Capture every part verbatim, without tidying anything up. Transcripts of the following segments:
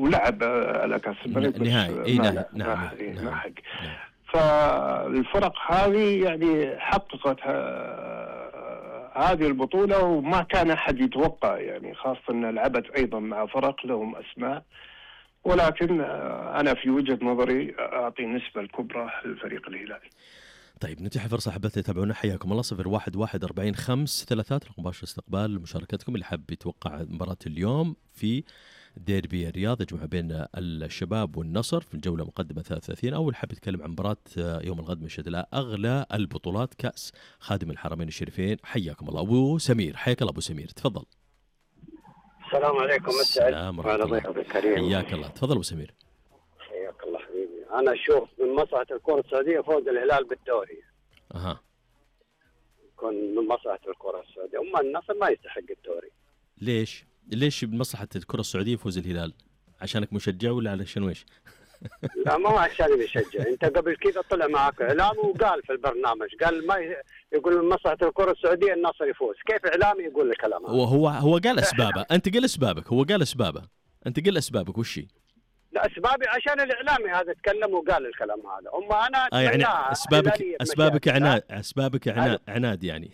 ولعب على كأس الملك نهائي. اي نعم نعم نعم. فالفرق هذه يعني حققت هذه البطولة وما كان أحد يتوقع، يعني خاصة أن لعبت أيضا مع فرق لهم أسماء، ولكن أنا في وجهة نظري أعطي النسبة الكبرى للفريق الهلالي. طيب نتيح فرصة حبيت يتابعونا، حياكم الله. صفر واحد واحد أربعين خمس ثلاثات رقم مباشر استقبال مشاركتكم. اللي حاب يتوقع مباراة اليوم في ديربي الرياض يجمع بين الشباب والنصر في الجولة مقدمة ثلاثة وثلاثين، أو اللي حاب يتكلم عن مباراة يوم الغد من شدلاء أغلى البطولات كأس خادم الحرمين الشريفين. حياكم الله. أبو سمير، حياك الله أبو سمير، تفضل. السلام عليكم. السلام ورحمة الله. حياك الله، تفضل أبو سمير. حياك الله حبيبي. أنا أشوف من مصلحة الكرة السعودية فوز الهلال بالدوري. أها. يكون من مصلحة الكرة السعودية، أما النصر ما يستحق الدوري. ليش؟ ليش بمصلحة الكرة السعودية فوز الهلال؟ عشانك مشجع ولا علشان ويش؟ لا ما هو عشان يشجع. انت قبل كذا طلع معك اعلامي وقال في البرنامج، قال ما يقول من مصلحة الكرة السعودية النصر يفوز. كيف اعلامي يقول الكلام هذا؟ وهو هو قال اسبابه، انت قل اسبابك. هو قال اسبابه، انت قل اسبابك وش هي؟ لا اسبابي عشان الاعلامي هذا تكلم وقال الكلام هذا. اما انا آه يعني اسبابك اسبابك عناد، اسبابك عناد, عناد يعني.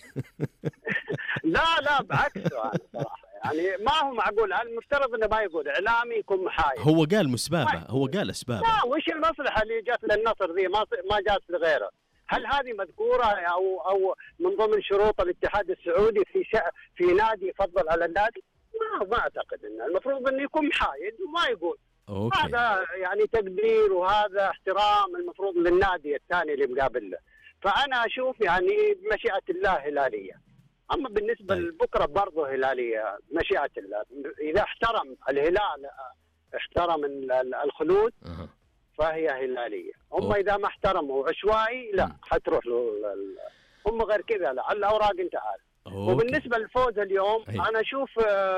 لا لا بعكسه انا صراحه يعني ما هو معقول. المفترض انه ما يقول اعلامي يكون محايد. هو قال مسبابه، هو قال اسبابه. لا وش المصلحه اللي جات للنصر ذي ما ما جات لغيره؟ هل هذه مذكوره او او من ضمن شروط الاتحاد السعودي في شأ في نادي يفضل على النادي؟ ما ما اعتقد انه المفروض انه يكون محايد وما يقول. أوكي. هذا يعني تقدير وهذا احترام المفروض للنادي الثاني اللي مقابل له. فانا اشوف يعني بمشيئه الله هلاليه. أما بالنسبة طيب. لبكرة برضه هلالية مشيئة الله. إذا احترم الهلال احترم الخلود أه. فهي هلالية. أما إذا ما احترموا عشوائي لا حتروح له. أما غير كذا لا، الأوراق انت عارف. وبالنسبة للفوز اليوم أي. أنا أشوف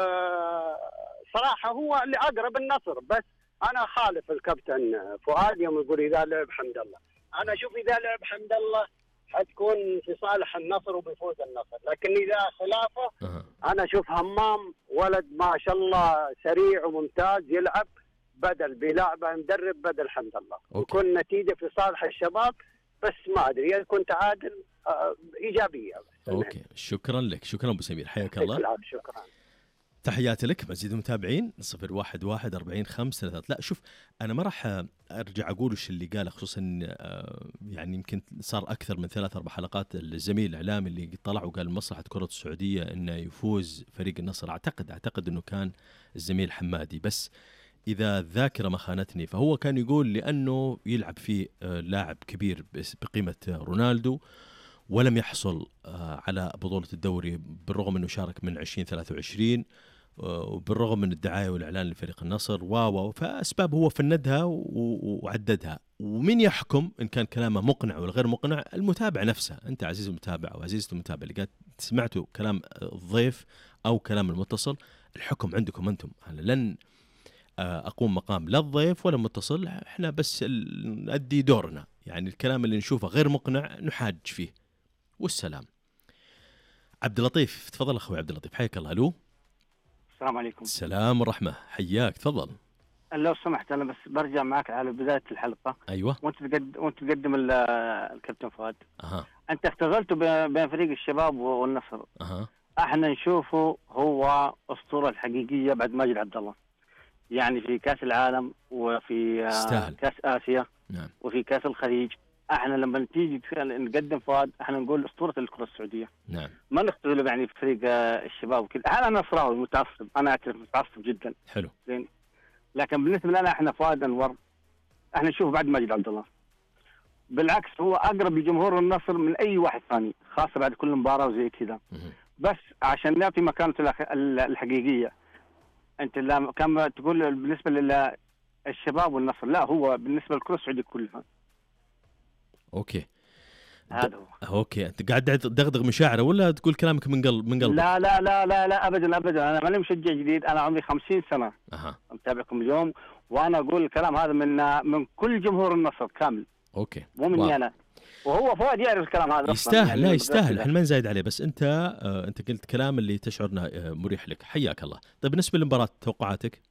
صراحة هو اللي أقرب النصر، بس أنا خالف الكابتن فؤاد يوم يقول إذا لعب حمد الله. أنا أشوف إذا لعب حمد الله حتكون في صالح النصر وبيفوز النصر، لكن إذا خلافه أه. أنا أشوف همام ولد ما شاء الله سريع وممتاز يلعب بدل بيلعبه مدرب بدل حمد الله، ويكون نتيجة في صالح الشباب. بس ما أدري يكون تعادل آه إيجابية. أوكي شكرا لك، شكرا أبو سمير، حياك الله. شكرا. تحياتي لك. مزيد متابعين صفر واحد واحد أربعين خمس ثلاثات. لا شوف أنا ما راح أرجع أقول وش اللي قاله، خصوصا يعني يمكن صار أكثر من ثلاث أربع حلقات الزميل الإعلامي اللي طلع وقال مصلحة كرة السعودية إنه يفوز فريق النصر. أعتقد أعتقد إنه كان الزميل حمادي، بس إذا الذاكرة ما خانتني فهو كان يقول لأنه يلعب فيه لاعب كبير بقيمة رونالدو ولم يحصل على بطولة الدوري بالرغم أنه شارك من عشرين ثلاثة وعشرين، وبالرغم من الدعاية والإعلان لفريق النصر واو، فأسباب هو فندها وعددها. ومن يحكم إن كان كلامه مقنع ولا غير مقنع؟ المتابع نفسه. أنت عزيز المتابع وعزيزة المتابع اللي قاعد سمعتوا كلام الضيف أو كلام المتصل، الحكم عندكم أنتم. أنا لن أقوم مقام لا الضيف ولا المتصل، إحنا بس نؤدي دورنا. يعني الكلام اللي نشوفه غير مقنع نحاج فيه والسلام. عبد اللطيف تفضل أخوي عبد اللطيف، حياك الله. ألو السلام عليكم. السلام ورحمة، حياك تفضل. لو سمحت أنا بس برجع معك على بداية الحلقة. أيوة. وأنت تقدم وأنت تقدم الكابتن فؤاد. أها. أنت اختزلته بين فريق الشباب والنصر. أها. احنا نشوفه هو أسطورة الحقيقية بعد ماجد عبد الله، يعني في كأس العالم وفي استاهل. كأس آسيا. نعم. وفي كأس الخليج. احنا لما نتيجي نقدم فؤاد احنا نقول أسطورة الكرة السعودية. نعم. ما نختزله يعني في فريق الشباب وكذا. انا نصراوي متعصب، انا اعترف متعصب جدا. حلو. زين. لكن بالنسبة لنا احنا فؤاد أنور احنا نشوف بعد ماجد عبد الله. بالعكس هو اقرب لجمهور النصر من اي واحد ثاني، خاصة بعد كل مباراة وزي كذا. بس عشان نعطي مكانته الحقيقية. انت لما كان تقول بالنسبة للشباب والنصر، لا هو بالنسبة للكرة السعودية كلها. اوكي هذا هو. اوكي انت قاعد تدغدغ مشاعره ولا تقول كلامك من قلب من قلبك؟ لا لا لا لا لا ابدا ابدا. انا ماني مشجع جديد، انا عمري خمسين سنة. اها. متابعكم اليوم وانا اقول الكلام هذا من من كل جمهور النصر كامل. اوكي. مو مني انا. وهو فؤاد يعرف الكلام هذا. يستاهل. يعني لا يستاهل، احنا ما نزايد عليه، بس انت آه انت قلت كلام اللي تشعرنا آه مريح لك. حياك الله. طيب بالنسبة للمباراة توقعاتك؟